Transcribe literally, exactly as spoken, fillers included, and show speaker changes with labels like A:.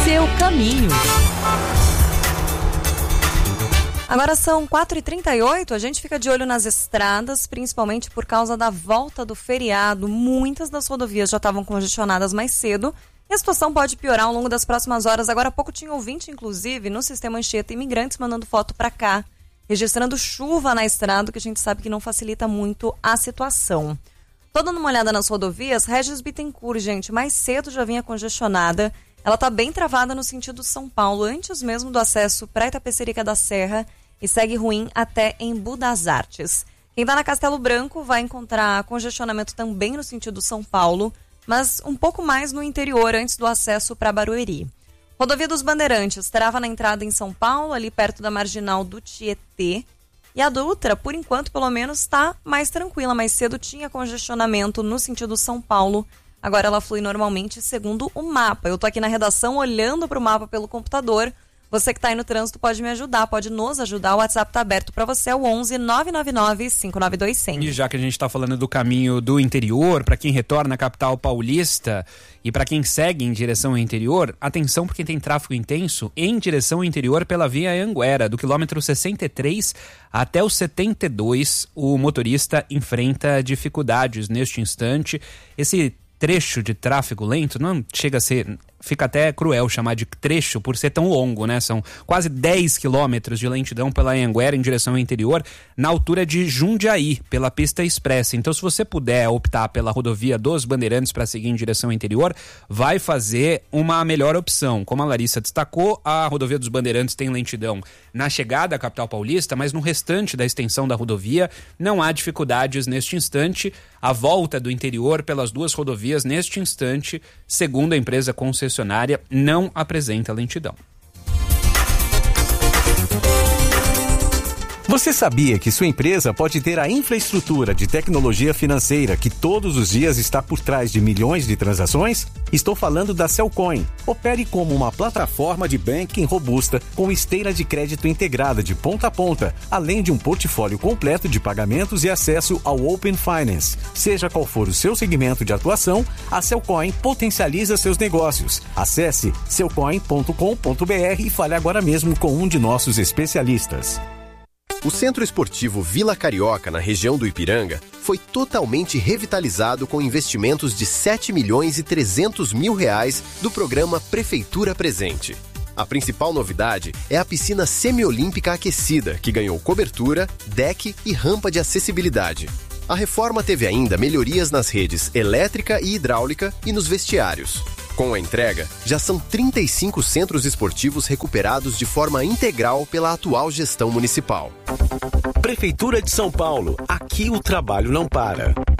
A: seu caminho. Agora são quatro e trinta e oito, a gente fica de olho nas estradas, principalmente por causa da volta do feriado. Muitas das rodovias já estavam congestionadas mais cedo e a situação pode piorar ao longo das próximas horas. Agora há pouco tinha ouvinte, inclusive, no Sistema Anchieta Imigrantes mandando foto para cá, registrando chuva na estrada, que a gente sabe que não facilita muito a situação. Tô dando uma olhada nas rodovias, Regis Bittencourt, gente, mais cedo já vinha congestionada. Ela tá bem travada no sentido São Paulo, antes mesmo do acesso para Itapecerica da Serra e segue ruim até em Budas Artes. Quem tá na Castelo Branco vai encontrar congestionamento também no sentido São Paulo, mas um pouco mais no interior antes do acesso para Barueri. Rodovia dos Bandeirantes trava na entrada em São Paulo, ali perto da marginal do Tietê. E a Dutra, por enquanto, pelo menos, está mais tranquila. Mais cedo tinha congestionamento no sentido São Paulo. Agora ela flui normalmente segundo o mapa. Eu tô aqui na redação olhando para o mapa pelo computador. Você que está aí no trânsito pode me ajudar, pode nos ajudar. O WhatsApp está aberto para você, é o onze nove nove nove cinco nove dois zero zero.
B: E já que a gente está falando do caminho do interior, para quem retorna à capital paulista e para quem segue em direção ao interior, atenção porque tem tráfego intenso em direção ao interior pela via Anhanguera, do quilômetro sessenta e três até o setenta e dois. O motorista enfrenta dificuldades neste instante. Esse trecho de tráfego lento não chega a ser... Fica até cruel chamar de trecho por ser tão longo, né? São quase dez quilômetros de lentidão pela Anhanguera em direção ao interior, na altura de Jundiaí, pela pista expressa. Então, se você puder optar pela rodovia dos Bandeirantes para seguir em direção ao interior, vai fazer uma melhor opção. Como a Larissa destacou, a rodovia dos Bandeirantes tem lentidão na chegada à capital paulista, mas no restante da extensão da rodovia não há dificuldades neste instante. A volta do interior pelas duas rodovias neste instante, segundo a empresa concessionária, não apresenta lentidão.
C: Você sabia que sua empresa pode ter a infraestrutura de tecnologia financeira que todos os dias está por trás de milhões de transações? Estou falando da Cellcoin. Opere como uma plataforma de banking robusta com esteira de crédito integrada de ponta a ponta, além de um portfólio completo de pagamentos e acesso ao Open Finance. Seja qual for o seu segmento de atuação, a Cellcoin potencializa seus negócios. Acesse cellcoin ponto com ponto b r e fale agora mesmo com um de nossos especialistas.
D: O Centro Esportivo Vila Carioca, na região do Ipiranga, foi totalmente revitalizado com investimentos de sete milhões e trezentos mil reais do programa Prefeitura Presente. A principal novidade é a piscina semiolímpica aquecida, que ganhou cobertura, deck e rampa de acessibilidade. A reforma teve ainda melhorias nas redes elétrica e hidráulica e nos vestiários. Com a entrega, já são trinta e cinco centros esportivos recuperados de forma integral pela atual gestão municipal.
C: Prefeitura de São Paulo, aqui o trabalho não para.